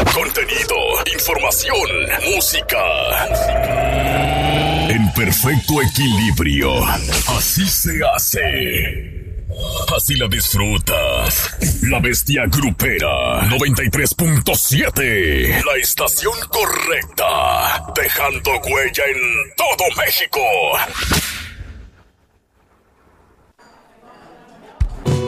Contenido, información, música. En perfecto equilibrio. Así se hace. Así la disfrutas. La Bestia Grupera 93.7. La estación correcta. Dejando huella en todo México.